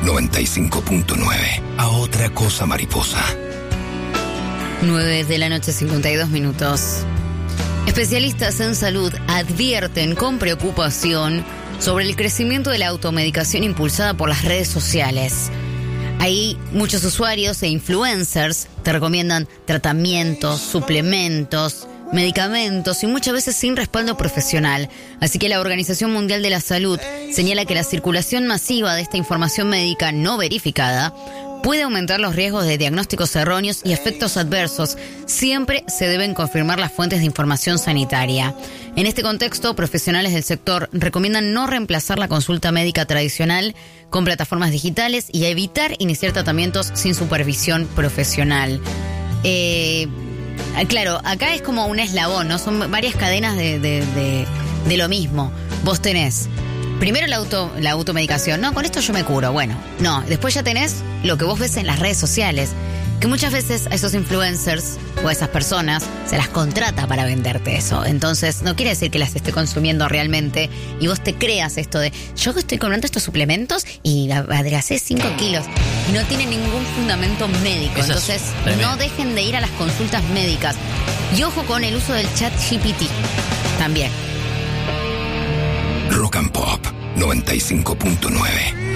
95.9. A otra cosa, mariposa. 9 de la noche, 52 minutos. Especialistas en salud advierten con preocupación sobre el crecimiento de la automedicación impulsada por las redes sociales. Ahí muchos usuarios e influencers te recomiendan tratamientos, suplementos, medicamentos y muchas veces sin respaldo profesional. Así que la Organización Mundial de la Salud señala que la circulación masiva de esta información médica no verificada puede aumentar los riesgos de diagnósticos erróneos y efectos adversos. Siempre se deben confirmar las fuentes de información sanitaria. En este contexto, profesionales del sector recomiendan no reemplazar la consulta médica tradicional con plataformas digitales y evitar iniciar tratamientos sin supervisión profesional. Claro, acá es como un eslabón, ¿no? Son varias cadenas de lo mismo. Vos tenés primero la automedicación. No, con esto yo me curo. Bueno, no. Después ya tenés lo que vos ves en las redes sociales, que muchas veces a esos influencers o a esas personas se las contrata para venderte eso. Entonces, no quiere decir que las esté consumiendo realmente y vos te creas esto de yo estoy comprando estos suplementos y adelgacé 5 kilos. No tiene ningún fundamento médico. Eso entonces, no dejen de ir a las consultas médicas. Y ojo con el uso del ChatGPT también. Rock and Pop 95.9.